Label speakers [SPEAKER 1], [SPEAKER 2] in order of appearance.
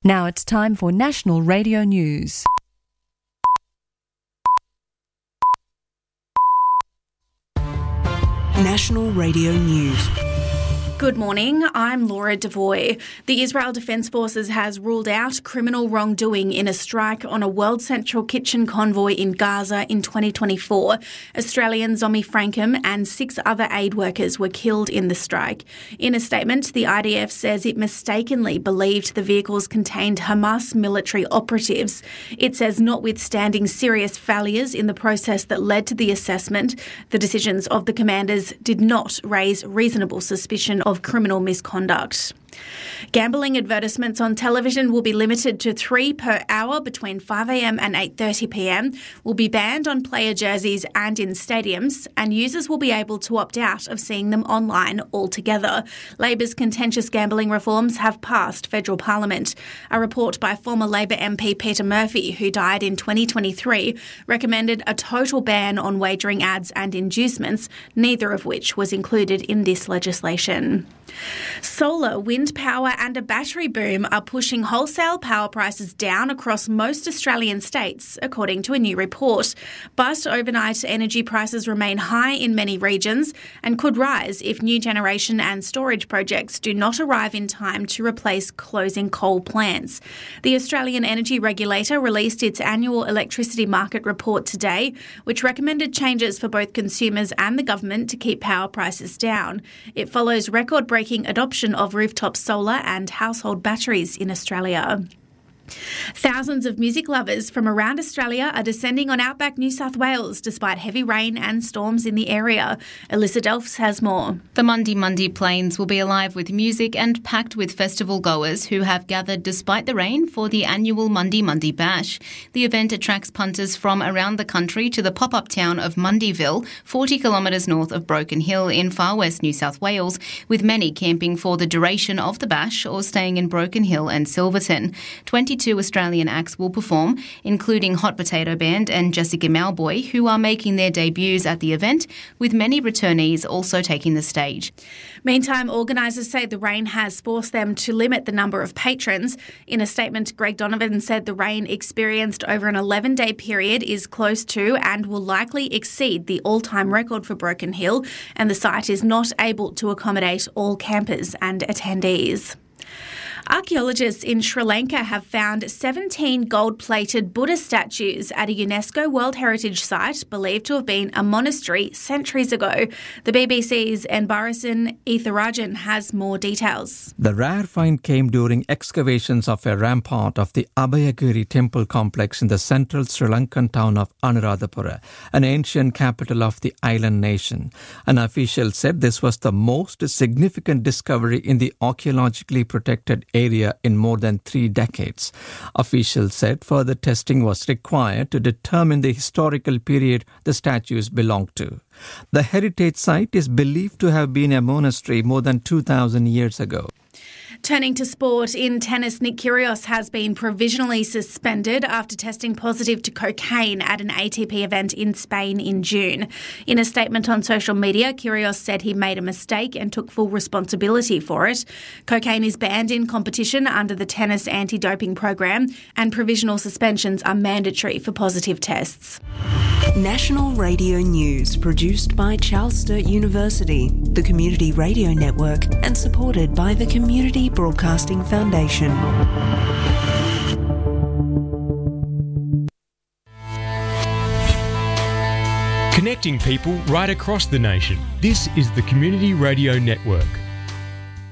[SPEAKER 1] Now it's time for National Radio News.
[SPEAKER 2] National Radio News.
[SPEAKER 3] Good morning, I'm Laura Devoy. The Israel Defence Forces has ruled out criminal wrongdoing in a strike on a World Central Kitchen convoy in Gaza in 2024. Australian Zomi Frankham and 6 other aid workers were killed in the strike. In a statement, the IDF says it mistakenly believed the vehicles contained Hamas military operatives. It says notwithstanding serious failures in the process that led to the assessment, the decisions of the commanders did not raise reasonable suspicion of criminal misconduct. Gambling advertisements on television will be limited to 3 per hour between 5am and 8:30pm, will be banned on player jerseys and in stadiums, and users will be able to opt out of seeing them online altogether. Labor's contentious gambling reforms have passed federal parliament. A report by former Labor MP Peter Murphy, who died in 2023, recommended a total ban on wagering ads and inducements, neither of which was included in this legislation. Solar, wind power and a battery boom are pushing wholesale power prices down across most Australian states, according to a new report. But overnight energy prices remain high in many regions and could rise if new generation and storage projects do not arrive in time to replace closing coal plants. The Australian Energy Regulator released its annual electricity market report today, which recommended changes for both consumers and the government to keep power prices down. It follows record-breaking adoption of rooftop solar and household batteries in Australia. Thousands of music lovers from around Australia are descending on outback New South Wales despite heavy rain and storms in the area. Alyssa Delphs has more.
[SPEAKER 4] The Mundi Mundi Plains will be alive with music and packed with festival goers who have gathered despite the rain for the annual Mundi Mundi Bash. The event attracts punters from around the country to the pop-up town of Mundyville, 40 kilometres north of Broken Hill in far west New South Wales, with many camping for the duration of the bash or staying in Broken Hill and Silverton. 22 Australian acts will perform, including Hot Potato Band and Jessica Malboy, who are making their debuts at the event, with many returnees also taking the stage.
[SPEAKER 3] Meantime, organisers say the rain has forced them to limit the number of patrons. In a statement, Greg Donovan said the rain experienced over an 11-day period is close to and will likely exceed the all-time record for Broken Hill, and the site is not able to accommodate all campers and attendees. Archaeologists in Sri Lanka have found 17 gold-plated Buddha statues at a UNESCO World Heritage Site believed to have been a monastery centuries ago. The BBC's Enbarasan Etharajan has more details.
[SPEAKER 5] The rare find came during excavations of a rampart of the Abhayagiri temple complex in the central Sri Lankan town of Anuradhapura, an ancient capital of the island nation. An official said this was the most significant discovery in the archaeologically protected area in more than 3 decades. Officials said further testing was required to determine the historical period the statues belonged to. The heritage site is believed to have been a monastery more than 2,000 years ago.
[SPEAKER 3] Turning to sport, in tennis, Nick Kyrgios has been provisionally suspended after testing positive to cocaine at an ATP event in Spain in June. In a statement on social media, Kyrgios said he made a mistake and took full responsibility for it. Cocaine is banned in competition under the tennis anti-doping program, and provisional suspensions are mandatory for positive tests.
[SPEAKER 2] National Radio News, produced by Charles Sturt University, the Community Radio Network, and supported by the Community Broadcasting Foundation.
[SPEAKER 6] Connecting people right across the nation. This is the Community Radio Network.